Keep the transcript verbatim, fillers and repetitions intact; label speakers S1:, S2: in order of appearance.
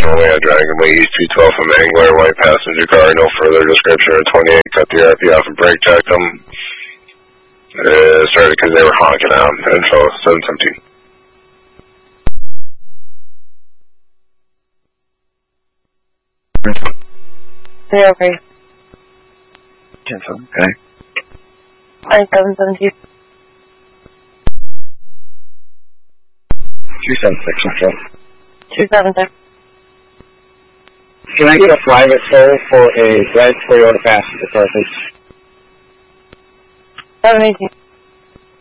S1: only at Dragonway East two twelve from Angler, white passenger car, no further description of twenty-eight, cut the R P off and brake checked them. Uh, started because they were honking out, info seven seventeen.
S2: Yeah, okay.
S3: Info, okay.
S2: I seven seventeen.
S3: two seven six, info.
S2: two seven six.
S3: Can I get a private toll for a red Toyota passenger car, please?
S2: seven eighteen.